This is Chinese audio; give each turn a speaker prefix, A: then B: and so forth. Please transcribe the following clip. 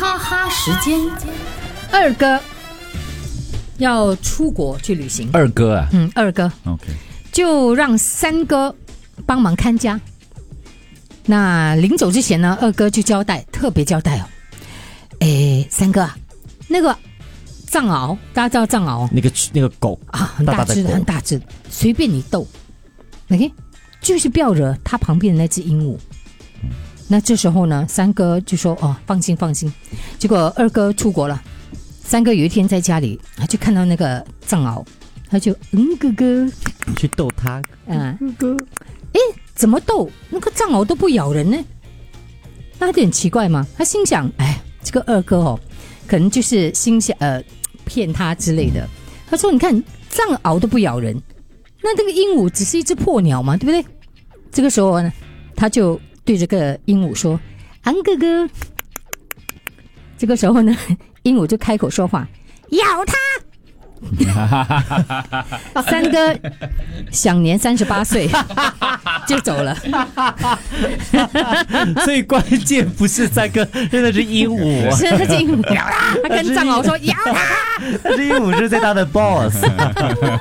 A: 哈哈时间，
B: 二哥要出国去旅行。
C: 二哥啊，
B: 二哥
C: ，OK，
B: 就让三哥帮忙看家。那临走之前呢，二哥就特别交代三哥啊，那个藏獒，大家知道藏獒
C: 那个狗
B: 啊，很大只的，很大只，随便你逗，OK， 就是不要惹他旁边的那只鹦鹉。那这时候呢，三哥就说放心放心。结果二哥出国了，三哥有一天在家里，他就看到那个藏獒，他就哥哥，
C: 你去逗它，
B: 哥哥，怎么逗那个藏獒都不咬人呢？那有点奇怪嘛。他心想，这个二哥可能就是心想骗他之类的。他说，你看藏獒都不咬人，那个鹦鹉只是一只破鸟嘛，对不对？这个时候呢，他就对这个鹦鹉说：“安哥哥。”这个时候呢，鹦鹉就开口说话：“咬他！”三哥享年38岁就走了。
C: 所以关键不是三哥，真的是鹦鹉啊！
B: 是那只鹦鹉咬他，他跟藏獒说：“咬他！”
C: 那只鹦鹉是在他的 boss。